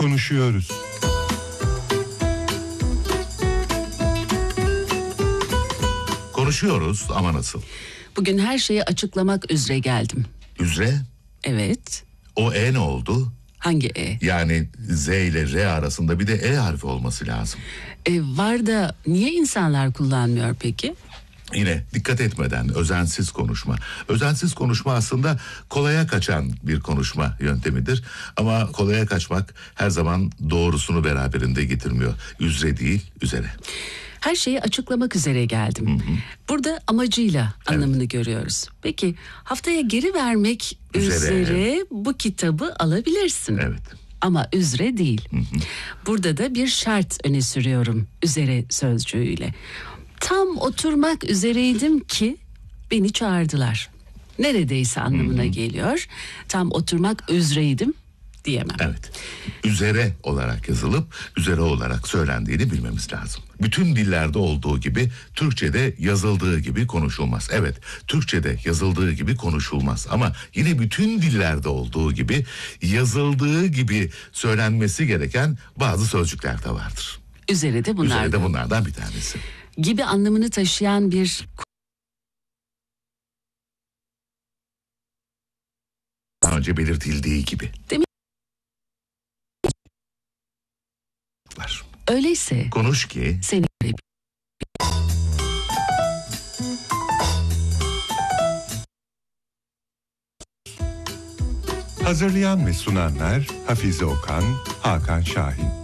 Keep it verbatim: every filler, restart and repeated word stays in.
konuşuyoruz. Konuşuyoruz ama nasıl? Bugün her şeyi açıklamak üzere geldim. Üzere? Evet. O E ne oldu? Hangi E? Yani Z ile R arasında bir de E harfi olması lazım. E, var da niye insanlar kullanmıyor peki? Yine dikkat etmeden özensiz konuşma. Özensiz konuşma aslında kolaya kaçan bir konuşma yöntemidir. Ama kolaya kaçmak her zaman doğrusunu beraberinde getirmiyor. Üzere değil, üzere. Her şeyi açıklamak üzere geldim. Hı hı. Burada amacıyla anlamını evet. görüyoruz. Peki haftaya geri vermek üzere, üzere bu kitabı alabilirsin. Evet. Ama üzere değil. Hı hı. Burada da bir şart öne sürüyorum üzere sözcüğüyle. Tam oturmak üzereydim ki beni çağırdılar. Neredeyse anlamına hı hı. geliyor. Tam oturmak üzereydim diyemem. Evet. Üzere olarak yazılıp üzere olarak söylendiğini bilmemiz lazım. Bütün dillerde olduğu gibi Türkçe'de yazıldığı gibi konuşulmaz. Evet, Türkçe'de yazıldığı gibi konuşulmaz ama yine bütün dillerde olduğu gibi yazıldığı gibi söylenmesi gereken bazı sözcükler de vardır. Üzere de bunlardan. Üzere de bunlardan bir tanesi. Gibi anlamını taşıyan bir daha önce belirtildiği gibi. Demin var. Öyleyse konuş ki seni Hazırlayan ve sunanlar Hafize Okan, Hakan Şahin.